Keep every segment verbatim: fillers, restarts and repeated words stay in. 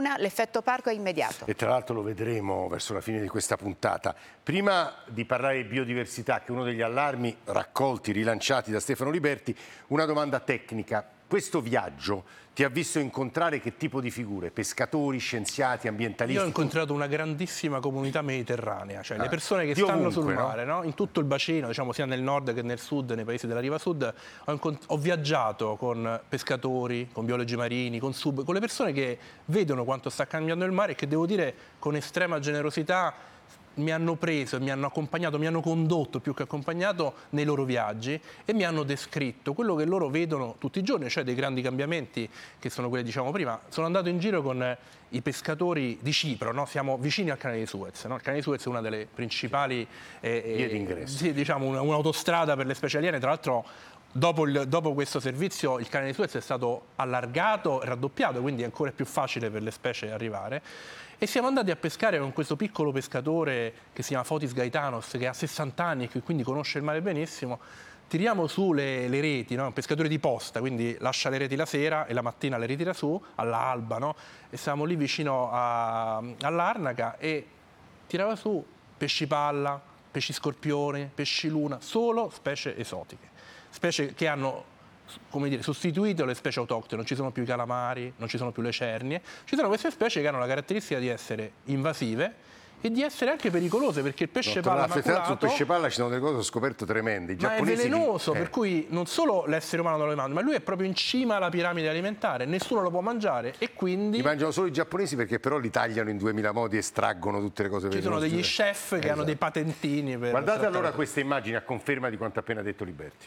luna, l'effetto parco è immediato. E tra l'altro lo vedremo verso la fine di questa puntata. Prima di parlare di biodiversità, che è uno degli allarmi raccolti, rilanciati da Stefano Liberti, una domanda tecnica. Questo viaggio ti ha visto incontrare che tipo di figure? Pescatori, scienziati, ambientalisti? Io ho incontrato una grandissima comunità mediterranea, cioè ah, le persone che stanno ovunque, sul mare, no? no? In tutto il bacino, diciamo sia nel nord che nel sud, nei paesi della riva sud. Ho, ho viaggiato con pescatori, con biologi marini, con sub, con le persone che vedono quanto sta cambiando il mare e che, devo dire, con estrema generosità mi hanno preso, mi hanno accompagnato, mi hanno condotto più che accompagnato nei loro viaggi e mi hanno descritto quello che loro vedono tutti i giorni, cioè dei grandi cambiamenti che sono quelli, diciamo prima. Sono andato in giro con i pescatori di Cipro, no? Siamo vicini al canale di Suez, no? Il canale di Suez è una delle principali eh, vie d'ingresso, sì, diciamo un'autostrada per le specie aliene. Tra l'altro Dopo, il, dopo questo servizio il canale di Suez è stato allargato e raddoppiato, quindi è ancora più facile per le specie arrivare. E siamo andati a pescare con questo piccolo pescatore che si chiama Fotis Gaetanos, che ha sessanta anni e che quindi conosce il mare benissimo. Tiriamo su le, le reti, no? Un pescatore di posta, quindi lascia le reti la sera e la mattina le ritira su, all'alba, no? E stavamo lì vicino a, all'Arnaca e tirava su pesci palla, pesci scorpione, pesci luna, solo specie esotiche. Specie che hanno, come dire, sostituito le specie autoctone, non ci sono più i calamari, non ci sono più le cernie, ci sono queste specie che hanno la caratteristica di essere invasive e di essere anche pericolose, perché il pesce Dottor palla Raffi, maculato... sul pesce palla ci sono delle cose che ho scoperto tremende. I ma è giapponesi velenoso, li... eh. per cui non solo l'essere umano non lo mangia, ma lui è proprio in cima alla piramide alimentare, nessuno lo può mangiare e quindi... Li mangiano solo i giapponesi perché però li tagliano in duemila modi, estraggono tutte le cose ci velenose. Ci sono degli chef che esatto. hanno dei patentini per... Guardate allora queste immagini a conferma di quanto appena detto Liberti.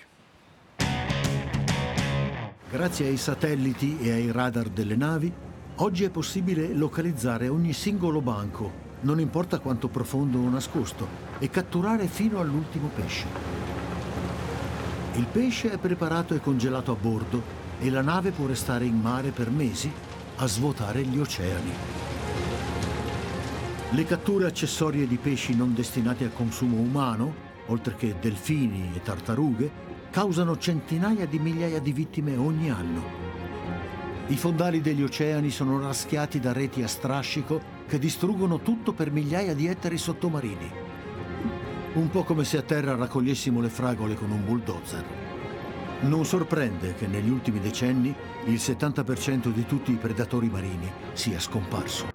Grazie ai satelliti e ai radar delle navi, oggi è possibile localizzare ogni singolo banco, non importa quanto profondo o nascosto, e catturare fino all'ultimo pesce. Il pesce è preparato e congelato a bordo e la nave può restare in mare per mesi a svuotare gli oceani. Le catture accessorie di pesci non destinati al consumo umano, oltre che delfini e tartarughe, causano centinaia di migliaia di vittime ogni anno. I fondali degli oceani sono raschiati da reti a strascico che distruggono tutto per migliaia di ettari sottomarini. Un po' come se a terra raccogliessimo le fragole con un bulldozer. Non sorprende che negli ultimi decenni il settanta per cento di tutti i predatori marini sia scomparso.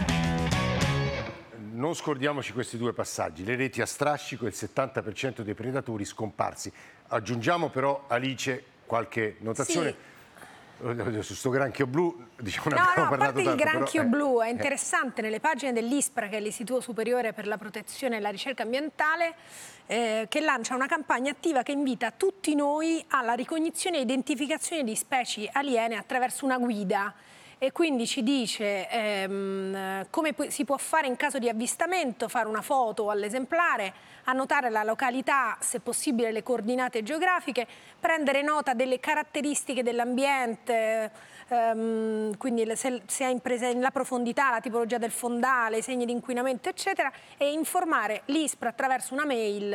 Non scordiamoci questi due passaggi, le reti a strascico e il settanta per cento dei predatori scomparsi. Aggiungiamo però, Alice, qualche notazione. Sì. Su sto granchio blu, diciamo, no, abbiamo no, parlato a parte tanto, il granchio però, blu, eh, è interessante, nelle pagine dell'ISPRA, che è l'Istituto Superiore per la Protezione e la Ricerca Ambientale, eh, che lancia una campagna attiva che invita tutti noi alla ricognizione e identificazione di specie aliene attraverso una guida. E quindi ci dice ehm, come si può fare in caso di avvistamento, fare una foto all'esemplare, annotare la località, se possibile le coordinate geografiche, prendere nota delle caratteristiche dell'ambiente, ehm, quindi se, se è in presen- la profondità, la tipologia del fondale, i segni di inquinamento, eccetera, e informare l'ISPRA attraverso una mail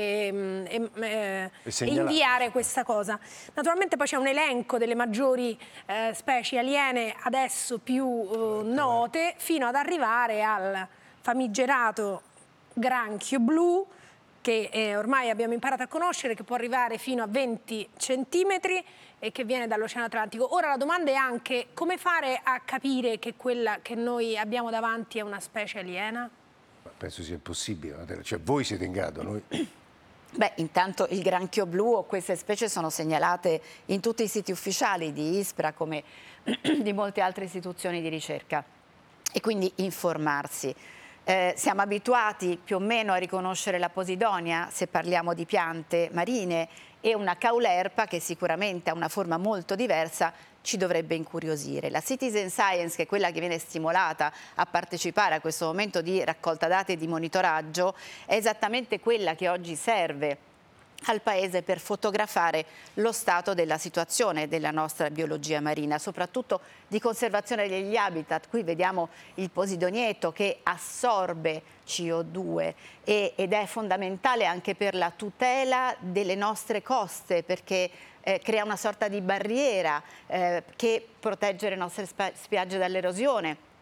e, e, e, e inviare questa cosa. Naturalmente poi c'è un elenco delle maggiori eh, specie aliene adesso più uh, note, fino ad arrivare al famigerato granchio blu, che eh, ormai abbiamo imparato a conoscere, che può arrivare fino a venti centimetri e che viene dall'Oceano Atlantico. Ora la domanda è anche come fare a capire che quella che noi abbiamo davanti è una specie aliena? Penso sia impossibile, cioè voi siete in grado, noi... Beh, intanto il granchio blu o queste specie sono segnalate in tutti i siti ufficiali di ISPRA come di molte altre istituzioni di ricerca e quindi informarsi. Eh, siamo abituati più o meno a riconoscere la posidonia se parliamo di piante marine e una caulerpa che sicuramente ha una forma molto diversa ci dovrebbe incuriosire. La Citizen Science, che è quella che viene stimolata a partecipare a questo momento di raccolta dati e di monitoraggio, è esattamente quella che oggi serve al Paese per fotografare lo stato della situazione della nostra biologia marina, soprattutto di conservazione degli habitat. Qui vediamo il posidonietto che assorbe C O due e, ed è fondamentale anche per la tutela delle nostre coste, perché eh, crea una sorta di barriera eh, che protegge le nostre spiagge dall'erosione.